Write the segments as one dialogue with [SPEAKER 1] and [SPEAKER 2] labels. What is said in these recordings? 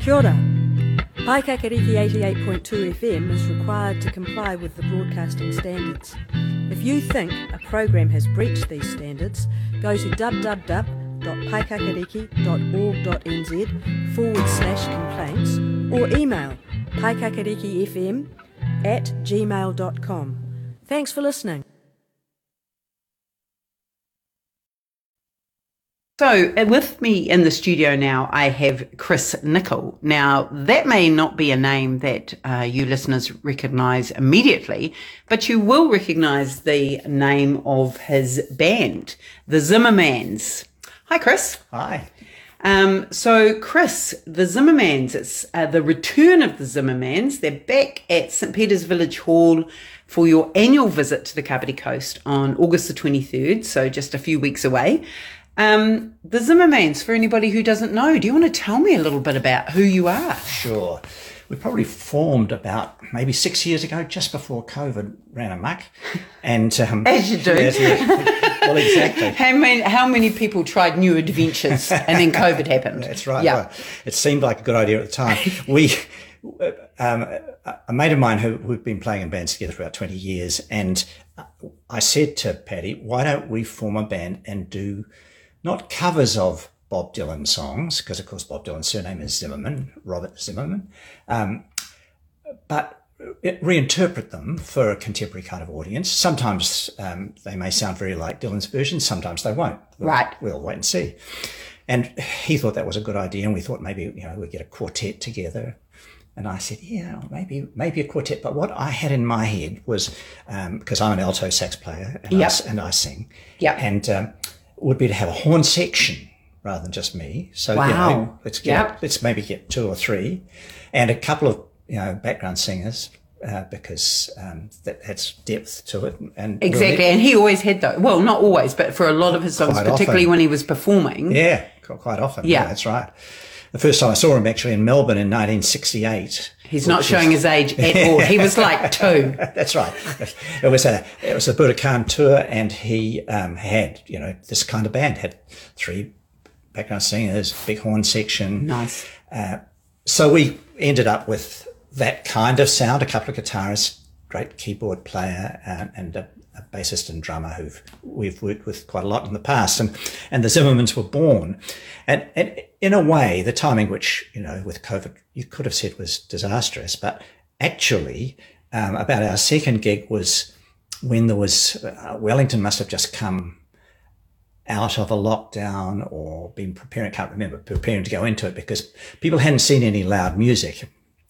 [SPEAKER 1] Kia ora. Paikakariki 88.2 FM is required to comply with the broadcasting standards. If you think a program has breached these standards, go to www.paikakariki.org.nz/complaints or email paikakarikifm@gmail.com. Thanks for listening.
[SPEAKER 2] So with me in the studio now, I have Chris Nicol. Now, that may not be a name that you listeners recognise immediately, but you will recognise the name of his band, the Zimmermans. Hi, Chris.
[SPEAKER 3] Hi.
[SPEAKER 2] So, Chris, the Zimmermans, it's the return of the Zimmermans. They're back at St Peter's Village Hall for your annual visit to the Kapiti Coast on August the 23rd, so just a few weeks away. The Zimmermans, for anybody who doesn't know, do you want to tell me a little bit about who you are?
[SPEAKER 3] Sure. We probably formed about maybe 6 years ago, just before COVID ran amok. And
[SPEAKER 2] as you do.
[SPEAKER 3] Well, exactly.
[SPEAKER 2] How many people tried new adventures and then COVID happened?
[SPEAKER 3] That's right.
[SPEAKER 2] Yeah.
[SPEAKER 3] Well, it seemed like a good idea at the time. A mate of mine who'd been playing in bands together for about 20 years, and I said to Paddy, why don't we form a band and do not covers of Bob Dylan songs, because of course Bob Dylan's surname is Zimmerman, Robert Zimmerman, but reinterpret them for a contemporary kind of audience. Sometimes they may sound very like Dylan's version, sometimes they won't. We'll wait and see. And he thought that was a good idea, and we thought maybe we'd get a quartet together. And I said, yeah, maybe a quartet. But what I had in my head was, because I'm an alto sax player and I sing, and would be to have a horn section rather than just me. So let's maybe get 2 or 3, and a couple of background singers because that adds depth to it. And
[SPEAKER 2] exactly, and he always had those. Well, not always, but for a lot of his songs, particularly when he was performing.
[SPEAKER 3] Yeah, quite often. Yeah, that's right. The first time I saw him actually in Melbourne in 1968.
[SPEAKER 2] He's not showing his age at all. He was like 2.
[SPEAKER 3] That's right. It was a Budokan tour, and he had this kind of band, had 3 background singers, big horn section.
[SPEAKER 2] Nice.
[SPEAKER 3] So we ended up with that kind of sound, a couple of guitarists, great keyboard player, and a bassist and drummer who we've worked with quite a lot in the past, and the Zimmermans were born. And in a way, the timing, which, with COVID, you could have said was disastrous, but actually about our second gig was when there was, Wellington must have just come out of a lockdown or been preparing to go into it, because people hadn't seen any live music.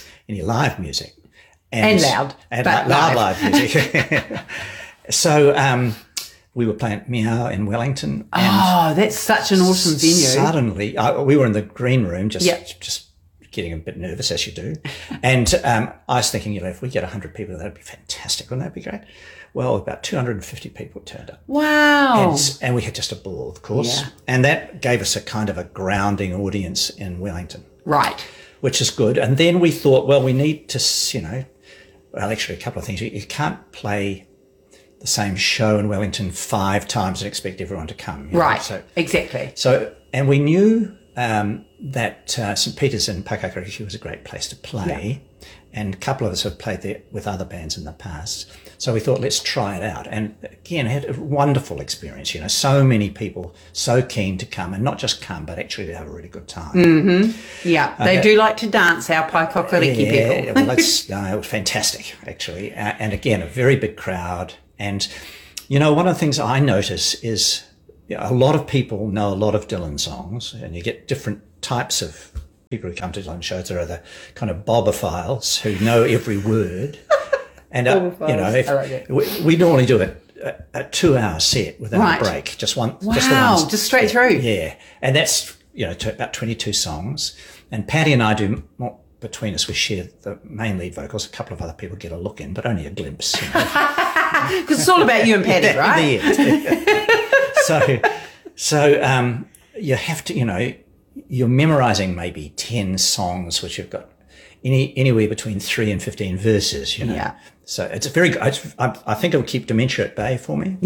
[SPEAKER 3] And loud music. So we were playing Meow in Wellington. And
[SPEAKER 2] that's such an awesome venue.
[SPEAKER 3] Suddenly, we were in the green room, just getting a bit nervous, as you do. And I was thinking, if we get 100 people, that'd be fantastic. Wouldn't that be great? Well, about 250 people turned up.
[SPEAKER 2] Wow.
[SPEAKER 3] And we had just a ball, of course.
[SPEAKER 2] Yeah.
[SPEAKER 3] And that gave us a kind of a grounding audience in Wellington.
[SPEAKER 2] Right.
[SPEAKER 3] Which is good. And then we thought, well, we need to, actually a couple of things. You can't play the same show in Wellington 5 times and expect everyone to come.
[SPEAKER 2] Right, so, exactly.
[SPEAKER 3] So, and we knew that St Peter's in Paikakariki was a great place to play, and a couple of us have played there with other bands in the past. So we thought, let's try it out. And again, had a wonderful experience. So many people so keen to come, and not just come, but actually to have a really good time.
[SPEAKER 2] Mm-hmm. Yeah, they do like to dance, our Paikakariki people.
[SPEAKER 3] Well, it was fantastic, actually. And again, a very big crowd. And, one of the things I notice is a lot of people know a lot of Dylan songs, and you get different types of people who come to Dylan shows. There are the kind of bobophiles who know every word. And, we normally do a 2-hour set without a break, just one.
[SPEAKER 2] Just straight through.
[SPEAKER 3] Yeah. And that's, about 22 songs. And Paddy and I do, between us, we share the main lead vocals. A couple of other people get a look in, but only a glimpse.
[SPEAKER 2] Because it's all about you and Paddy, right?
[SPEAKER 3] So you have to, you're memorising maybe 10 songs, which have got anywhere between 3 and 15 verses,
[SPEAKER 2] Yeah.
[SPEAKER 3] So it's a very good. I think it'll keep dementia at bay for me.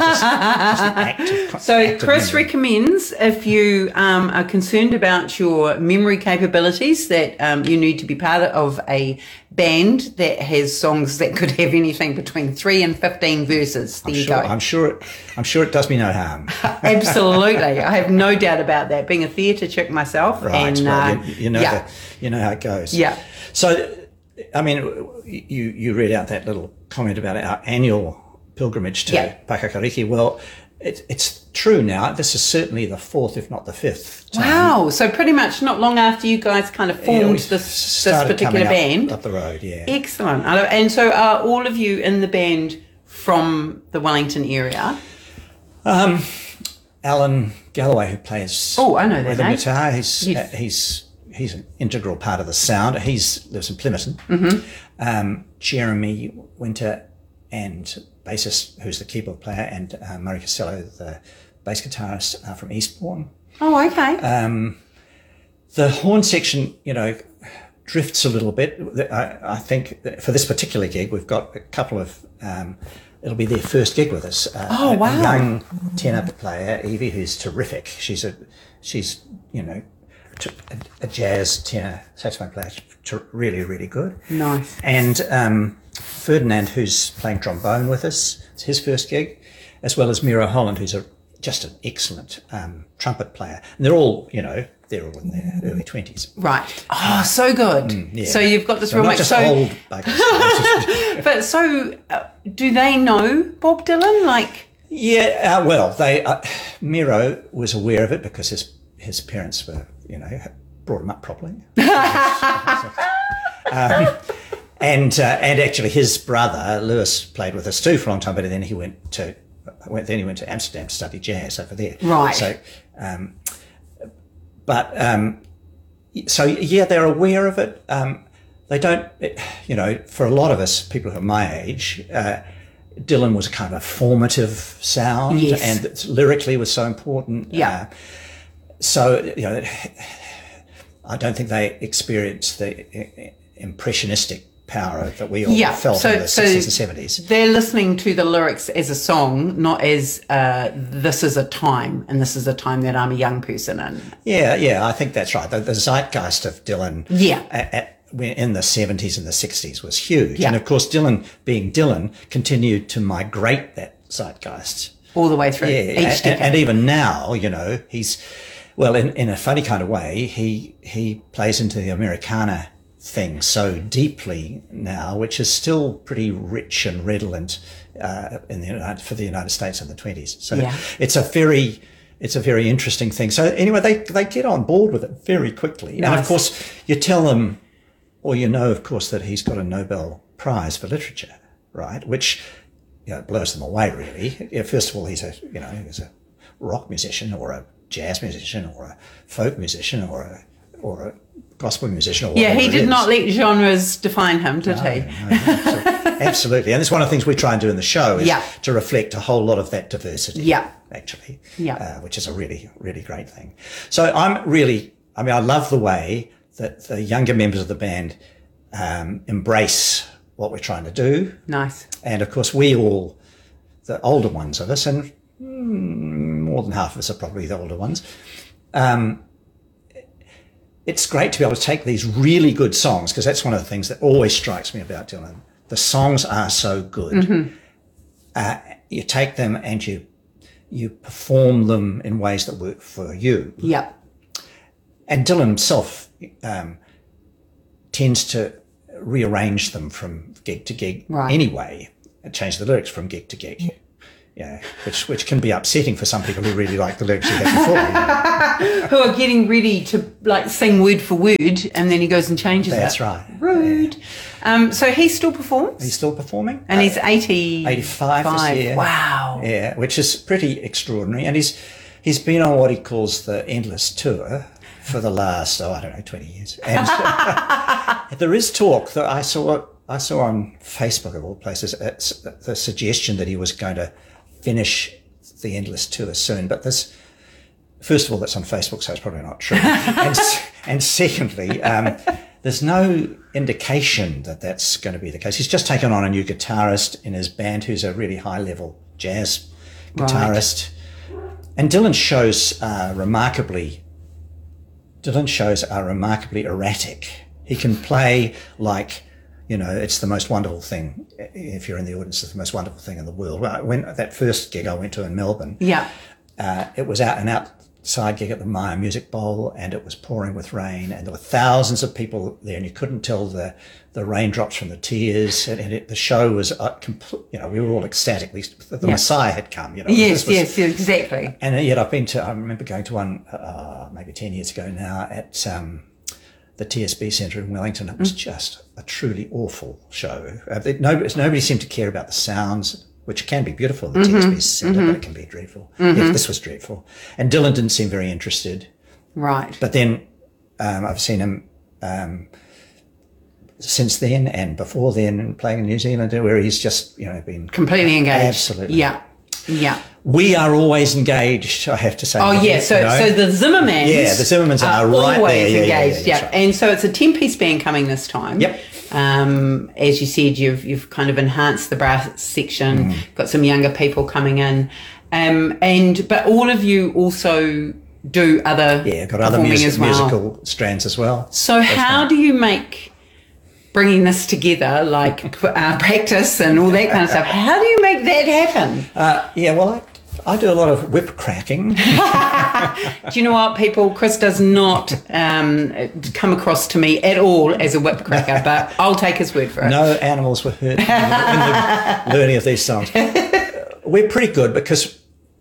[SPEAKER 2] So Chris recommends, if you are concerned about your memory capabilities, that you need to be part of a band that has songs that could have anything between 3 and 15 verses. There you go.
[SPEAKER 3] I'm sure it does me no harm.
[SPEAKER 2] Absolutely, I have no doubt about that. Being a theatre chick myself,
[SPEAKER 3] right?
[SPEAKER 2] And,
[SPEAKER 3] well, you know how it goes.
[SPEAKER 2] Yeah.
[SPEAKER 3] So, I mean, you read out that little comment about our annual pilgrimage to Pakakariki. Well, it's true now. This is certainly the 4th, if not the 5th time.
[SPEAKER 2] Wow. So pretty much not long after you guys kind of formed this particular band.
[SPEAKER 3] Up the road, yeah.
[SPEAKER 2] Excellent. And so are all of you in the band from the Wellington area?
[SPEAKER 3] Alan Galloway, who plays
[SPEAKER 2] I know that
[SPEAKER 3] rhythm
[SPEAKER 2] name.
[SPEAKER 3] guitar, he's an integral part of the sound. He lives in Plimmerton.
[SPEAKER 2] Mm-hmm.
[SPEAKER 3] Jeremy Winter and bassist, who's the keyboard player, and Murray Costello, the bass guitarist, are from Eastbourne.
[SPEAKER 2] Oh, okay.
[SPEAKER 3] The horn section, drifts a little bit. I think that for this particular gig, we've got a couple of. It'll be their first gig with us.
[SPEAKER 2] Wow!
[SPEAKER 3] A young tenor player, Evie, who's terrific. She's a jazz tenor saxophone player, really, really good.
[SPEAKER 2] Nice.
[SPEAKER 3] And Ferdinand, who's playing trombone with us, it's his first gig, as well as Miro Holland, who's just an excellent trumpet player. And they're all in their early 20s.
[SPEAKER 2] Right. Oh, so good.
[SPEAKER 3] Yeah.
[SPEAKER 2] So you've got this
[SPEAKER 3] so not just old buggers.
[SPEAKER 2] But do they know Bob Dylan?
[SPEAKER 3] Yeah, well, Miro was aware of it because his parents were, brought him up properly. And actually his brother, Lewis, played with us too for a long time, but then he went to Amsterdam to study jazz over there.
[SPEAKER 2] Right.
[SPEAKER 3] So, they're aware of it. They don't, for a lot of us, people who are my age, Dylan was kind of a formative sound,
[SPEAKER 2] yes.
[SPEAKER 3] and lyrically was so important.
[SPEAKER 2] Yeah.
[SPEAKER 3] I don't think they experienced the impressionistic power that we all felt in the 60s and 70s.
[SPEAKER 2] They're listening to the lyrics as a song, not as this is a time, and this is a time that I'm a young person in.
[SPEAKER 3] Yeah, I think that's right. The zeitgeist of Dylan in the 70s and the 60s was huge.
[SPEAKER 2] Yeah.
[SPEAKER 3] And, of course, Dylan, being Dylan, continued to migrate that zeitgeist.
[SPEAKER 2] All the way through each decade.
[SPEAKER 3] And even now, he's, well, in a funny kind of way, he plays into the Americana thing so deeply now, which is still pretty rich and redolent for the United States in the 20s. So it's a very interesting thing. So anyway, they get on board with it very quickly. Nice. And of course, you tell them, or of course, that he's got a Nobel Prize for Literature, right? Which blows them away, really. First of all, he's a rock musician or a jazz musician or a folk musician or a gospel musician or whatever.
[SPEAKER 2] He did not let genres define him, did he?
[SPEAKER 3] No, absolutely. And it's one of the things we try and do in the show is to reflect a whole lot of that diversity, actually, which is a really, really great thing. So I love the way that the younger members of the band embrace what we're trying to do.
[SPEAKER 2] Nice.
[SPEAKER 3] And, of course, we all, the older ones of us, and more than half of us are probably the older ones, it's great to be able to take these really good songs, because that's one of the things that always strikes me about Dylan. The songs are so good. Mm-hmm. You take them and you perform them in ways that work for you.
[SPEAKER 2] Yeah.
[SPEAKER 3] And Dylan himself tends to rearrange them from gig to gig anyway, and change the lyrics from gig to gig. Yeah, which can be upsetting for some people who really like the lyrics you had before.
[SPEAKER 2] Who are getting ready to sing word for word, and then he goes and changes it.
[SPEAKER 3] That's right.
[SPEAKER 2] Rude.
[SPEAKER 3] Yeah.
[SPEAKER 2] So he still performs?
[SPEAKER 3] He's still performing.
[SPEAKER 2] And he's 85
[SPEAKER 3] this year.
[SPEAKER 2] Wow.
[SPEAKER 3] Yeah, which is pretty extraordinary. And he's been on what he calls the Endless Tour for the last, 20 years. And there is talk that I saw on Facebook, of all places, the suggestion that he was going to finish the Endless Tour soon, but first of all, that's on Facebook, so it's probably not true. And secondly, there's no indication that that's going to be the case. He's just taken on a new guitarist in his band who's a really high-level jazz guitarist. Right. And Dylan's shows are remarkably erratic. He can play like, it's the most wonderful thing. If you're in the audience, it's the most wonderful thing in the world. When that first gig I went to in Melbourne, it was an outside gig at the Maya Music Bowl, and it was pouring with rain, and there were thousands of people there, and you couldn't tell the raindrops from the tears. And the show was we were all ecstatic. The Messiah had come.
[SPEAKER 2] Yes, exactly.
[SPEAKER 3] And yet I remember going to one maybe 10 years ago now at the TSB Centre in Wellington. It was just a truly awful show. Nobody seemed to care about the sounds, which can be beautiful, the TSB Centre, but it can be dreadful. Yeah, this was dreadful. And Dylan didn't seem very interested.
[SPEAKER 2] Right.
[SPEAKER 3] But then I've seen him since then and before then playing in New Zealand, where he's just, been...
[SPEAKER 2] completely engaged.
[SPEAKER 3] Absolutely.
[SPEAKER 2] Yeah.
[SPEAKER 3] We are always engaged, I have to say.
[SPEAKER 2] Oh, yeah. So the Zimmermans...
[SPEAKER 3] Yeah, the Zimmermans are right
[SPEAKER 2] always
[SPEAKER 3] there.
[SPEAKER 2] engaged, yeah. Right. And so it's a 10-piece band coming this time.
[SPEAKER 3] Yep.
[SPEAKER 2] As you said, you've kind of enhanced the brass section, got some younger people coming in. But all of you also do other
[SPEAKER 3] got other musical strands as well.
[SPEAKER 2] So how do you make... bringing this together, like practice and all that kind of stuff. How do you make that happen?
[SPEAKER 3] I do a lot of whip cracking.
[SPEAKER 2] Do you know what, people? Chris does not come across to me at all as a whip cracker, but I'll take his word for it.
[SPEAKER 3] No animals were hurt in the learning of these songs. We're pretty good because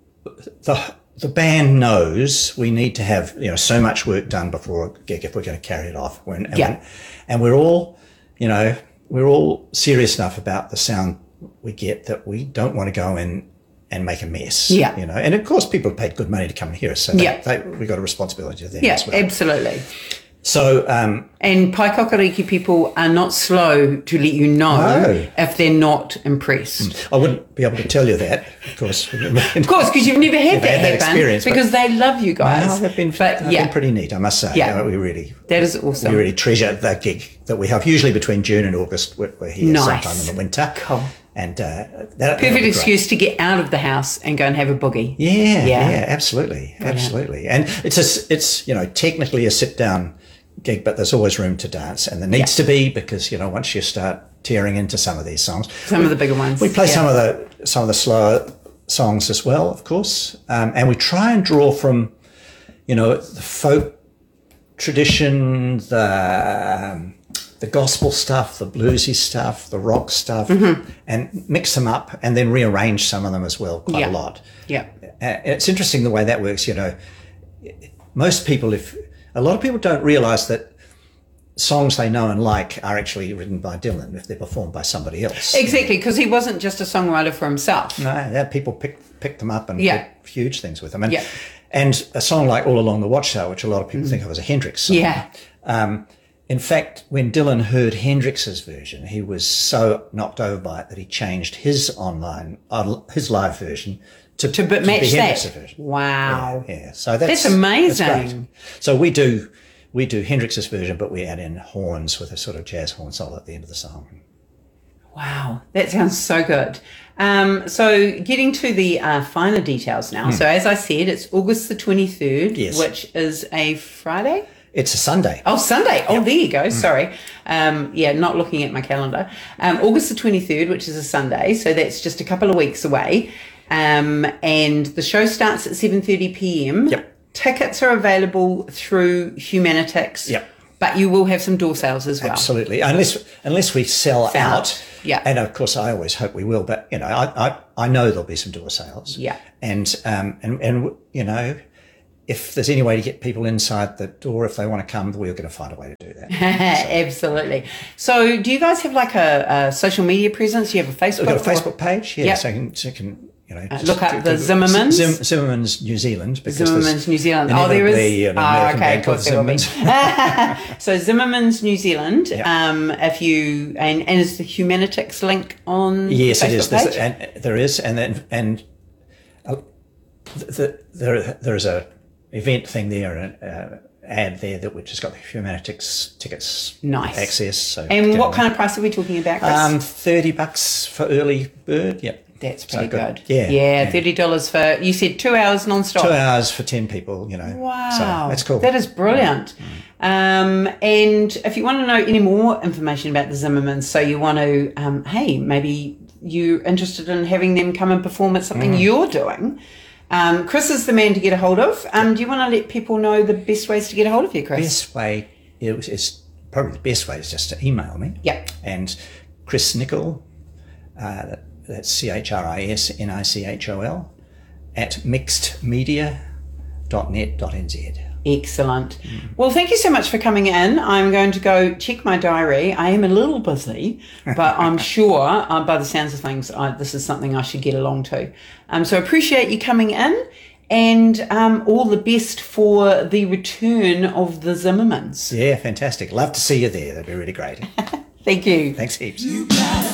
[SPEAKER 3] the band knows we need to have so much work done before a gig if we're going to carry it off. And we're all... we're all serious enough about the sound we get that we don't want to go in and make a mess.
[SPEAKER 2] Yeah.
[SPEAKER 3] And of course people have paid good money to come and hear us, so we've got a responsibility to them as well.
[SPEAKER 2] Yeah, absolutely.
[SPEAKER 3] So,
[SPEAKER 2] and Paikakariki people are not slow to let you know if they're not impressed.
[SPEAKER 3] I wouldn't be able to tell you that, of course.
[SPEAKER 2] Of course, because you've never had that happen.
[SPEAKER 3] Experience,
[SPEAKER 2] because they love you guys.
[SPEAKER 3] No, they've been pretty neat, I must say.
[SPEAKER 2] Yeah.
[SPEAKER 3] That
[SPEAKER 2] is awesome.
[SPEAKER 3] We really treasure that gig that we have, usually between June and August. We're here sometime in the winter.
[SPEAKER 2] Cool.
[SPEAKER 3] And
[SPEAKER 2] perfect excuse to get out of the house and go and have a boogie.
[SPEAKER 3] Yeah, absolutely. And it's technically a sit-down gig, but there's always room to dance, and there needs to be, because once you start tearing into some of these songs,
[SPEAKER 2] some of the bigger ones,
[SPEAKER 3] we play some of the slower songs as well, of course, and we try and draw from the folk tradition, the gospel stuff, the bluesy stuff, the rock stuff, and mix them up, and then rearrange some of them as well quite a lot. It's interesting the way that works. Most people, a lot of people don't realise that songs they know and like are actually written by Dylan if they're performed by somebody else.
[SPEAKER 2] Exactly, because he wasn't just a songwriter for himself.
[SPEAKER 3] No, people picked them up and did huge things with them. And a song like All Along the Watchtower, which a lot of people think of as a Hendrix song.
[SPEAKER 2] Yeah.
[SPEAKER 3] In fact, when Dylan heard Hendrix's version, he was so knocked over by it that he changed his live version to
[SPEAKER 2] match
[SPEAKER 3] that
[SPEAKER 2] version. Wow.
[SPEAKER 3] Yeah. So
[SPEAKER 2] that's amazing.
[SPEAKER 3] That's great. So we do Hendrix's version, but we add in horns with a sort of jazz horn solo at the end of the song.
[SPEAKER 2] Wow, that sounds so good. So getting to the finer details now. So as I said, it's August the 23rd, which is a Friday.
[SPEAKER 3] It's a Sunday.
[SPEAKER 2] Oh, Sunday. Oh, there you go. Sorry. Not looking at my calendar. August the 23rd, which is a Sunday. So that's just a couple of weeks away. And the show starts at 7:30 p.m.
[SPEAKER 3] Yep.
[SPEAKER 2] Tickets are available through Humanitix.
[SPEAKER 3] Yep.
[SPEAKER 2] But you will have some door sales as well.
[SPEAKER 3] Absolutely. Unless we sell out.
[SPEAKER 2] Yeah.
[SPEAKER 3] And of course I always hope we will, but I know there'll be some door sales.
[SPEAKER 2] Yeah.
[SPEAKER 3] And if there's any way to get people inside the door, if they want to come, we're going to find a way to do that.
[SPEAKER 2] Absolutely. So do you guys have like a social media presence? You have a Facebook?
[SPEAKER 3] We've got a Facebook page,
[SPEAKER 2] Yep.
[SPEAKER 3] So you can
[SPEAKER 2] look up the Zimmermans.
[SPEAKER 3] Zimmermans New Zealand.
[SPEAKER 2] Zimmermans New Zealand. Oh, there is. Okay, of course there will be. So Zimmermans New Zealand.
[SPEAKER 3] Yep.
[SPEAKER 2] If you and is the Humanitix link on?
[SPEAKER 3] Yes,
[SPEAKER 2] the Facebook
[SPEAKER 3] it is.
[SPEAKER 2] page?
[SPEAKER 3] There is, and there is a event thing there, ad there that we've just got the Humanities tickets
[SPEAKER 2] Nice.
[SPEAKER 3] access. So
[SPEAKER 2] And what kind of price are we talking about, Chris?
[SPEAKER 3] $30 for early bird. Yep.
[SPEAKER 2] That's pretty
[SPEAKER 3] So
[SPEAKER 2] good.
[SPEAKER 3] Yeah.
[SPEAKER 2] $30 for, you said 2 hours non-stop.
[SPEAKER 3] 2 hours for 10 people,
[SPEAKER 2] Wow.
[SPEAKER 3] So that's cool.
[SPEAKER 2] That is brilliant. And if you want to know any more information about the Zimmermans, so you want to, hey, maybe you're interested in having them come and perform at something you're doing, Chris is the man to get a hold of. Do you want to let people know the best ways to get a hold of you, Chris?
[SPEAKER 3] Best way is probably the best way is just to email me.
[SPEAKER 2] Yep.
[SPEAKER 3] And Chris Nichol, that's ChrisNichol at mixedmedia.net.nz.
[SPEAKER 2] Excellent. Well, thank you so much for coming in. I'm going to go check my diary. I am a little busy, but I'm sure by the sounds of things, this is something I should get along to. So I appreciate you coming in, and all the best for the return of the Zimmermans.
[SPEAKER 3] Yeah, fantastic. Love to see you there. That'd be really great.
[SPEAKER 2] Thank you.
[SPEAKER 3] Thanks heaps.